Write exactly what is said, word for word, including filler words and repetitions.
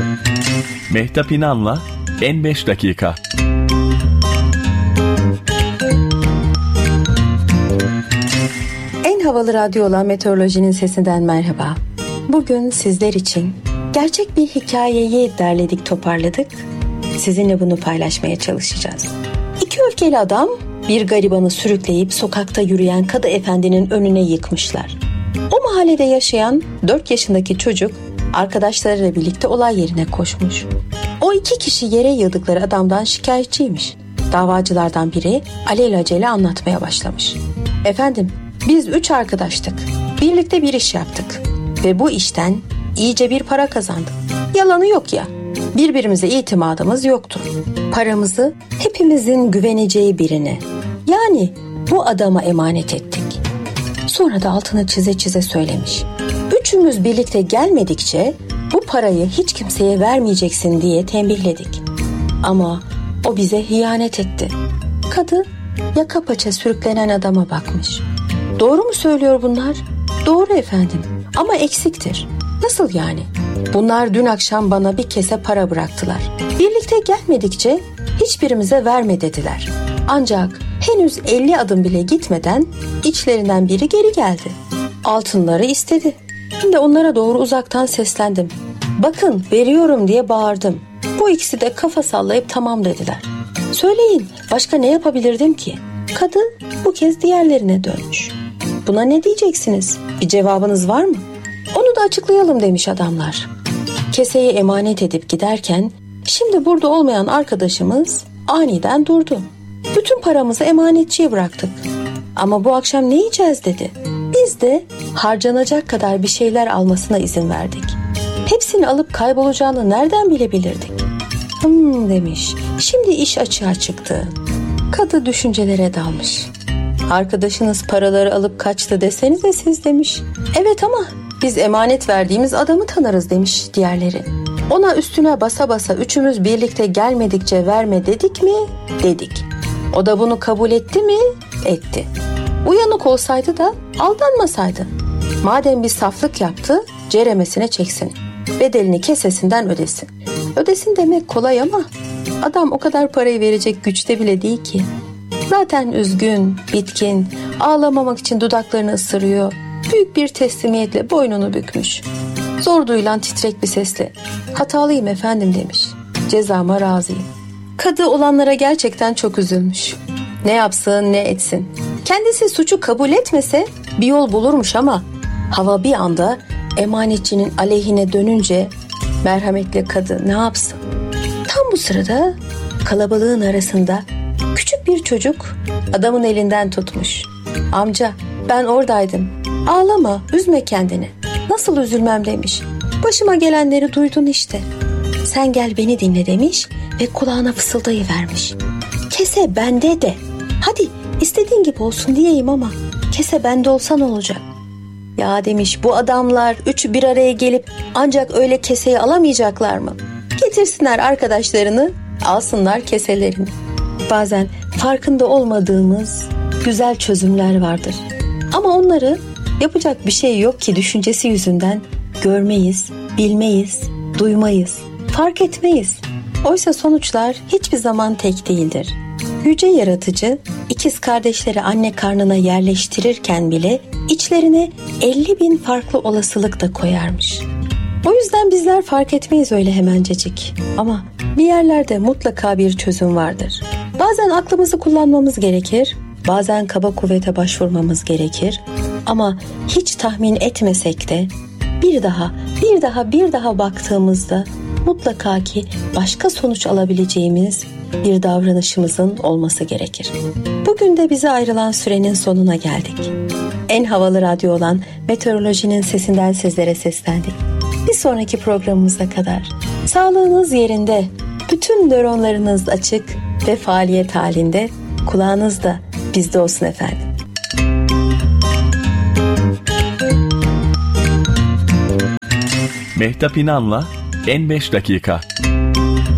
Mehtap İnan'la En beş Dakika. En havalı radyo olan Meteorolojinin Sesinden merhaba. Bugün sizler için gerçek bir hikayeyi derledik, toparladık. Sizinle bunu paylaşmaya çalışacağız. İki öfkeli adam bir garibanı sürükleyip sokakta yürüyen Kadı Efendi'nin önüne yıkmışlar. O mahallede yaşayan dört yaşındaki çocuk arkadaşlarıyla birlikte olay yerine koşmuş. O iki kişi yere yığdıkları adamdan şikayetçiymiş. Davacılardan biri alelacele anlatmaya başlamış. Efendim, biz üç arkadaştık. Birlikte bir iş yaptık. Ve bu işten iyice bir para kazandık. Yalanı yok ya. Birbirimize itimadımız yoktu. Paramızı hepimizin güveneceği birine, yani bu adama emanet ettik. Sonra da altını çize çize söylemiş. Üçümüz birlikte gelmedikçe bu parayı hiç kimseye vermeyeceksin diye tembihledik. Ama o bize ihanet etti. Kadı yaka paça sürüklenen adama bakmış. Doğru mu söylüyor bunlar? Doğru efendim, ama eksiktir. Nasıl yani? Bunlar dün akşam bana bir kese para bıraktılar. Birlikte gelmedikçe hiçbirimize verme dediler. Ancak henüz elli adım bile gitmeden içlerinden biri geri geldi. Altınları istedi. Ben de onlara doğru uzaktan seslendim. Bakın, veriyorum diye bağırdım. Bu ikisi de kafa sallayıp tamam dediler. Söyleyin, başka ne yapabilirdim ki? Kadı bu kez diğerlerine dönmüş. Buna ne diyeceksiniz? Bir cevabınız var mı? Onu da açıklayalım demiş adamlar. Keseyi emanet edip giderken şimdi burada olmayan arkadaşımız aniden durdu. Bütün paramızı emanetçiye bıraktık. Ama bu akşam ne yiyeceğiz dedi. Biz de harcanacak kadar bir şeyler almasına izin verdik. Hepsini alıp kaybolacağını nereden bilebilirdik? Hmm demiş. Şimdi iş açığa çıktı. Kadı düşüncelere dalmış. Arkadaşınız paraları alıp kaçtı desenize siz demiş. Evet ama biz emanet verdiğimiz adamı tanırız demiş diğerleri. Ona üstüne basa basa üçümüz birlikte gelmedikçe verme dedik mi? Dedik. O da bunu kabul etti mi? Etti. Uyanık olsaydı da aldanmasaydı. Madem bir saflık yaptı, ceremesine çeksin. Bedelini kesesinden ödesin. Ödesin demek kolay ama adam o kadar parayı verecek güçte bile değil ki. Zaten üzgün, bitkin, ağlamamak için dudaklarını ısırıyor. Büyük bir teslimiyetle boynunu bükmüş. Zor duyulan titrek bir sesle hatalıyım efendim demiş. Cezama razıyım. Kadı olanlara gerçekten çok üzülmüş. Ne yapsın ne etsin. Kendisi suçu kabul etmese bir yol bulurmuş ama hava bir anda emanetçinin aleyhine dönünce merhametli kadı ne yapsın? Tam bu sırada kalabalığın arasında küçük bir çocuk adamın elinden tutmuş. Amca, ben oradaydım. Ağlama, üzme kendini. Nasıl üzülmem demiş. Başıma gelenleri duydun işte. Sen gel beni dinle demiş ve kulağına fısıldayıvermiş. Kese bende de. Hadi istediğin gibi olsun diyeyim ama kese bende olsa ne olacak? Ya demiş, bu adamlar üçü bir araya gelip ancak öyle keseyi alamayacaklar mı? Getirsinler arkadaşlarını, alsınlar keselerini. Bazen farkında olmadığımız güzel çözümler vardır. Ama onları yapacak bir şey yok ki düşüncesi yüzünden görmeyiz, bilmeyiz, duymayız, fark etmeyiz. Oysa sonuçlar hiçbir zaman tek değildir. Yüce Yaratıcı ikiz kardeşleri anne karnına yerleştirirken bile içlerine elli bin farklı olasılık da koyarmış. O yüzden bizler fark etmeyiz öyle hemencecik. Ama bir yerlerde mutlaka bir çözüm vardır. Bazen aklımızı kullanmamız gerekir, bazen kaba kuvvete başvurmamız gerekir. Ama hiç tahmin etmesek de bir daha, bir daha, bir daha baktığımızda mutlaka ki başka sonuç alabileceğimiz bir davranışımızın olması gerekir. Bugün de bize ayrılan sürenin sonuna geldik. En havalı radyo olan Meteorolojinin Sesinden sizlere seslendik. Bir sonraki programımıza kadar sağlığınız yerinde, bütün nöronlarınız açık ve faaliyet halinde, kulağınız da bizde olsun efendim. Mehtap İnan'la En beş Dakika.